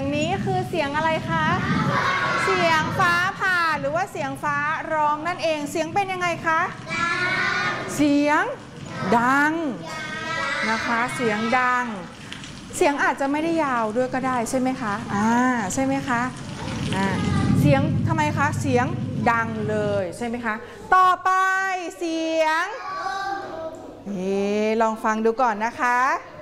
งนี้คือเสียงอะไรคะเสียงฟ้าผ่าหรือว่าเสียงฟ้าร้องนั่นเองเสียงเป็นยังไงคะเสียงดังนะคะเสียงดังเสียงอาจจะไม่ได้ยาวด้วยก็ได้ใช่ไหมคะใช่ไหมคะเสียงทำไมคะเสียงดังเลยใช่ไหมคะต่อไปเสียงลองฟังดูก่อนนะคะ